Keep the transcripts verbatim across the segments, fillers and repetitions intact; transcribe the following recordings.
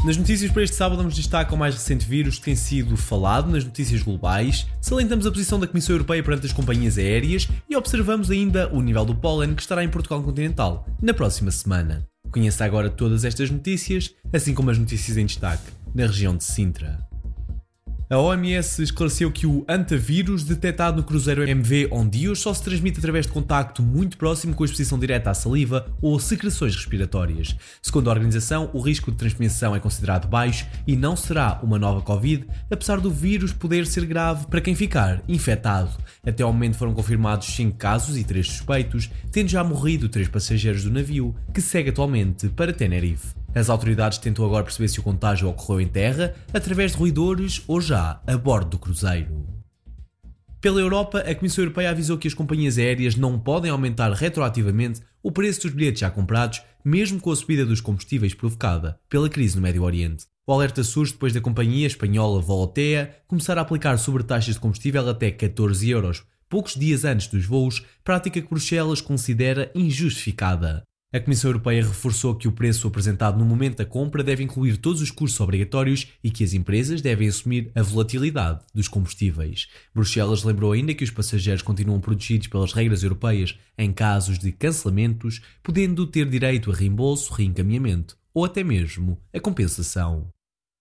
Nas notícias para este sábado vamos destacar o mais recente vírus que tem sido falado nas notícias globais, salientamos a posição da Comissão Europeia perante as companhias aéreas e observamos ainda o nível do pólen que estará em Portugal continental na próxima semana. Conheça agora todas estas notícias, assim como as notícias em destaque na região de Sintra. A O M S esclareceu que o hantavírus detectado no cruzeiro M V Ondios só se transmite através de contacto muito próximo com a exposição direta à saliva ou secreções respiratórias. Segundo a organização, o risco de transmissão é considerado baixo e não será uma nova Covid, apesar do vírus poder ser grave para quem ficar infectado. Até ao momento foram confirmados cinco casos e três suspeitos, tendo já morrido três passageiros do navio, que segue atualmente para Tenerife. As autoridades tentam agora perceber se o contágio ocorreu em terra, através de roedores ou já a bordo do cruzeiro. Pela Europa, a Comissão Europeia avisou que as companhias aéreas não podem aumentar retroativamente o preço dos bilhetes já comprados, mesmo com a subida dos combustíveis provocada pela crise no Médio Oriente. O alerta surge depois da companhia espanhola Volotea começar a aplicar sobretaxas de combustível até catorze euros, poucos dias antes dos voos, prática que Bruxelas considera injustificada. A Comissão Europeia reforçou que o preço apresentado no momento da compra deve incluir todos os custos obrigatórios e que as empresas devem assumir a volatilidade dos combustíveis. Bruxelas lembrou ainda que os passageiros continuam protegidos pelas regras europeias em casos de cancelamentos, podendo ter direito a reembolso, reencaminhamento ou até mesmo a compensação.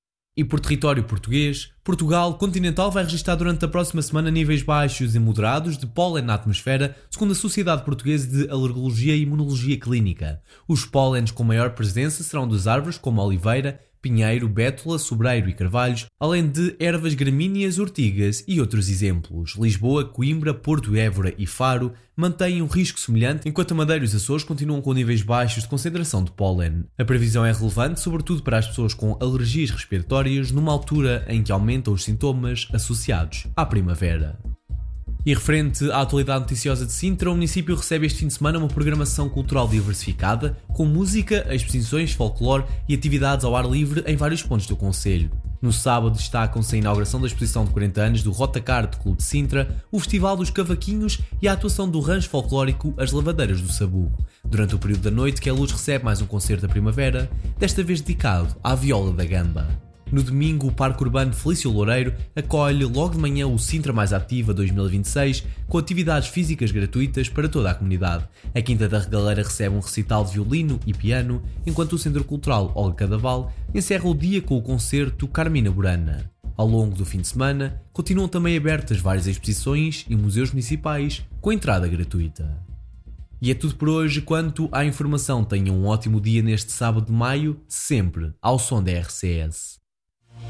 E por território português, Portugal continental vai registrar durante a próxima semana níveis baixos e moderados de pólen na atmosfera, segundo a Sociedade Portuguesa de Alergologia e Imunologia Clínica. Os pólenes com maior presença serão das árvores como a oliveira, pinheiro, bétula, sobreiro e carvalhos, além de ervas gramíneas, ortigas e outros exemplos. Lisboa, Coimbra, Porto, Évora e Faro mantêm um risco semelhante, enquanto a Madeira e os Açores continuam com níveis baixos de concentração de pólen. A previsão é relevante, sobretudo para as pessoas com alergias respiratórias, numa altura em que aumentam os sintomas associados à primavera. E referente à atualidade noticiosa de Sintra, o município recebe este fim de semana uma programação cultural diversificada, com música, exposições, folclore e atividades ao ar livre em vários pontos do concelho. No sábado destacam-se a inauguração da exposição de quarenta anos do Rotacarte Clube de Sintra, o Festival dos Cavaquinhos e a atuação do rancho folclórico As Lavadeiras do Sabugo. Durante o período da noite, Queluz recebe mais um concerto da primavera, desta vez dedicado à viola da gamba. No domingo, o Parque Urbano Felício Loureiro acolhe logo de manhã o Sintra Mais Ativa dois mil e vinte e seis, com atividades físicas gratuitas para toda a comunidade. A Quinta da Regaleira recebe um recital de violino e piano, enquanto o Centro Cultural Olga Cadaval encerra o dia com o concerto Carmina Burana. Ao longo do fim de semana, continuam também abertas várias exposições e museus municipais com entrada gratuita. E é tudo por hoje. Quanto à informação, tenham um ótimo dia neste sábado de maio, sempre ao som da R C S.